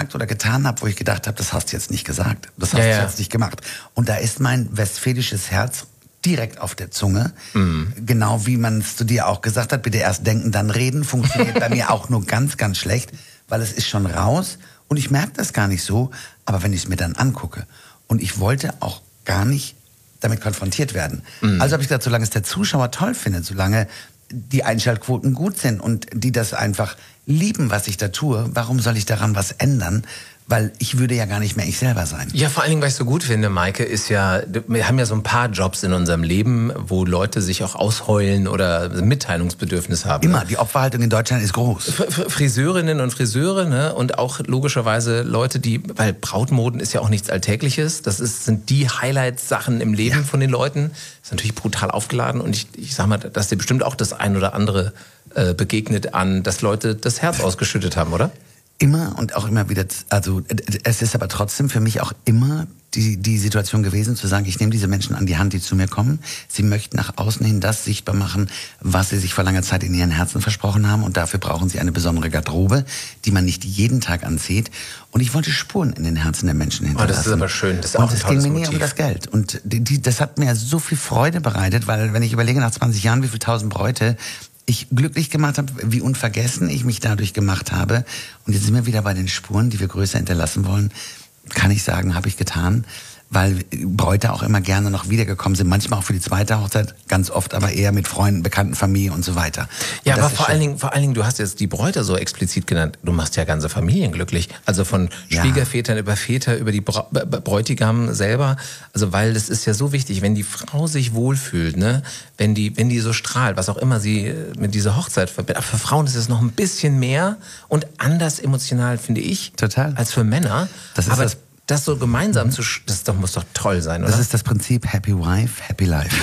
gesagt oder getan habe, wo ich gedacht habe, das hast du jetzt nicht gesagt, das hast du jetzt nicht gemacht. Und da ist mein westfälisches Herz direkt auf der Zunge. Genau wie man es zu dir auch gesagt hat, bitte erst denken, dann reden, funktioniert bei mir auch nur ganz, ganz schlecht, weil es ist schon raus und ich merke das gar nicht so, aber wenn ich es mir dann angucke und ich wollte auch gar nicht damit konfrontiert werden. Also habe ich gesagt, solange es der Zuschauer toll findet, solange die Einschaltquoten gut sind und die das einfach lieben, was ich da tue, warum soll ich daran was ändern? Weil ich würde ja gar nicht mehr ich selber sein. Ja, vor allen Dingen, was ich so gut finde, Maike, ist ja, wir haben ja so ein paar Jobs in unserem Leben, wo Leute sich auch ausheulen oder Mitteilungsbedürfnis haben. Immer, die Opferhaltung in Deutschland ist groß. Friseurinnen und Friseure, ne? Und auch logischerweise Leute, weil Brautmoden ist ja auch nichts Alltägliches, sind die Highlights-Sachen im Leben von den Leuten. Das ist natürlich brutal aufgeladen und ich sag mal, dass dir bestimmt auch das ein oder andere begegnet an, dass Leute das Herz ausgeschüttet haben, oder? Immer und auch immer wieder, also es ist aber trotzdem für mich auch immer die Situation gewesen, zu sagen, ich nehme diese Menschen an die Hand, die zu mir kommen. Sie möchten nach außen hin das sichtbar machen, was sie sich vor langer Zeit in ihren Herzen versprochen haben. Und dafür brauchen sie eine besondere Garderobe, die man nicht jeden Tag anzieht. Und ich wollte Spuren in den Herzen der Menschen hinterlassen. Oh, das ist aber schön. Das ist auch und es ging mir nie um das Geld. Und das hat mir so viel Freude bereitet, weil wenn ich überlege, nach 20 Jahren, wie viele tausend Bräute ich glücklich gemacht habe, wie unvergessen ich mich dadurch gemacht habe. Und jetzt sind wir wieder bei den Spuren, die wir größer hinterlassen wollen. Kann ich sagen, habe ich getan, weil Bräute auch immer gerne noch wiedergekommen sind. Manchmal auch für die zweite Hochzeit, ganz oft aber eher mit Freunden, Bekannten, Familie und so weiter. Ja, aber vor allen Dingen, du hast jetzt die Bräute so explizit genannt. Du machst ja ganze Familien glücklich. Also von Schwiegervätern über Väter, über die Bräutigam selber. Also weil das ist ja so wichtig, wenn die Frau sich wohlfühlt, ne, wenn die so strahlt, was auch immer sie mit dieser Hochzeit verbindet. Aber für Frauen ist es noch ein bisschen mehr und anders emotional, finde ich, total, als für Männer. Das ist das so gemeinsam muss doch toll sein, oder? Das ist das Prinzip Happy Wife, Happy Life.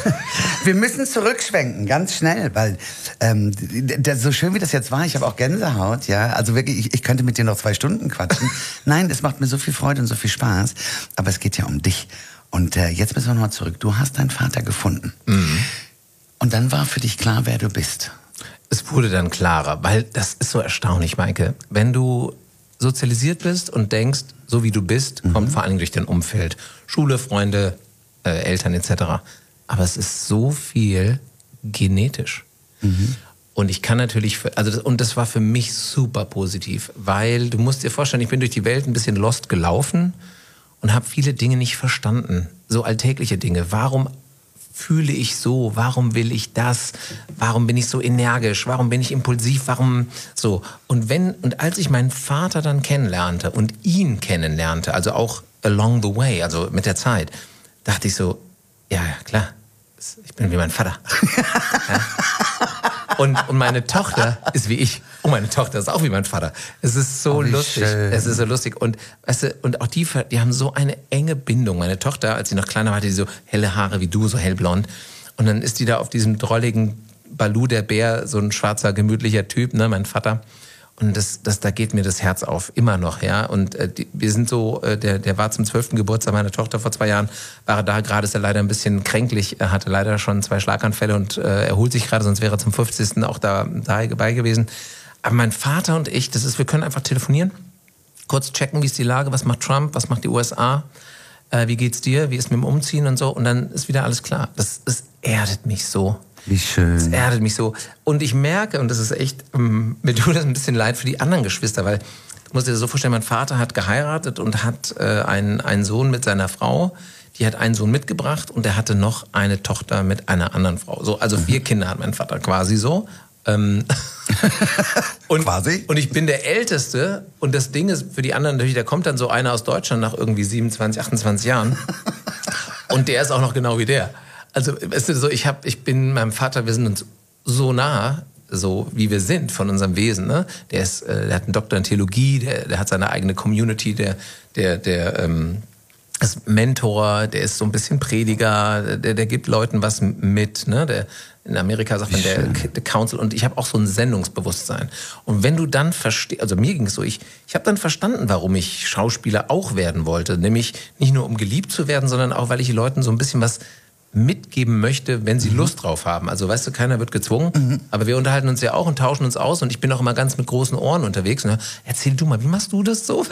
Wir müssen zurückschwenken, ganz schnell, weil so schön wie das jetzt war, ich habe auch Gänsehaut, ja, also wirklich, ich könnte mit dir noch 2 Stunden quatschen. Nein, es macht mir so viel Freude und so viel Spaß, aber es geht ja um dich. Und jetzt müssen wir nochmal zurück. Du hast deinen Vater gefunden. Und dann war für dich klar, wer du bist. Es wurde dann klarer, weil das ist so erstaunlich, Maike. Wenn du sozialisiert bist und denkst, so wie du bist, kommt vor allem durch dein Umfeld. Schule, Freunde, Eltern etc. Aber es ist so viel genetisch. Und ich kann natürlich, und das war für mich super positiv, weil du musst dir vorstellen, ich bin durch die Welt ein bisschen lost gelaufen und habe viele Dinge nicht verstanden. So alltägliche Dinge. Warum fühle ich so? Warum will ich das? Warum bin ich so energisch? Warum bin ich impulsiv? Warum so? Und als ich meinen Vater dann kennenlernte und ihn kennenlernte, also auch along the way, also mit der Zeit, dachte ich so, ja, klar, ich bin wie mein Vater. Ja. Und meine Tochter ist wie ich. Und meine Tochter ist auch wie mein Vater. Es ist so lustig. Schön. Es ist so lustig. Und weißt du, und auch die haben so eine enge Bindung. Meine Tochter, als sie noch kleiner war, hatte die so helle Haare wie du, so hellblond. Und dann ist die da auf diesem drolligen Balu, der Bär, so ein schwarzer, gemütlicher Typ, ne, mein Vater. Und da geht mir das Herz auf, immer noch, ja. Und wir sind so, der war zum 12. Geburtstag meiner Tochter vor 2 Jahren, war er da, gerade ist er leider ein bisschen kränklich, er hatte leider schon 2 Schlaganfälle und erholt sich gerade, sonst wäre er zum 50. auch dabei gewesen. Aber mein Vater und ich, wir können einfach telefonieren, kurz checken, wie ist die Lage, was macht Trump, was macht die USA, wie geht's dir, wie ist mit dem Umziehen und so. Und dann ist wieder alles klar. Das erdet mich so. Wie schön. Das erdet mich so. Und ich merke, und das ist echt, mir tut das ein bisschen leid für die anderen Geschwister, weil, du musst dir das so vorstellen, mein Vater hat geheiratet und hat einen Sohn mit seiner Frau. Die hat einen Sohn mitgebracht und er hatte noch eine Tochter mit einer anderen Frau. So, also 4 Kinder hat mein Vater quasi so. Und quasi? Und ich bin der Älteste. Und das Ding ist für die anderen natürlich, da kommt dann so einer aus Deutschland nach irgendwie 27, 28 Jahren. Und der ist auch noch genau wie der. Also, weißt du, so, ich bin meinem Vater, wir sind uns so nah, so wie wir sind von unserem Wesen, ne? Der hat einen Doktor in Theologie, der hat seine eigene Community, der ist Mentor, der ist so ein bisschen Prediger, der gibt Leuten was mit, ne? In Amerika sagt man der Council, und ich habe auch so ein Sendungsbewusstsein. Und wenn du dann verstehst, also mir ging es so, ich habe dann verstanden, warum ich Schauspieler auch werden wollte, nämlich nicht nur um geliebt zu werden, sondern auch, weil ich Leuten so ein bisschen was mitgeben möchte, wenn sie Lust drauf haben. Also weißt du, keiner wird gezwungen, aber wir unterhalten uns ja auch und tauschen uns aus und ich bin auch immer ganz mit großen Ohren unterwegs. Ne? Erzähl du mal, wie machst du das so?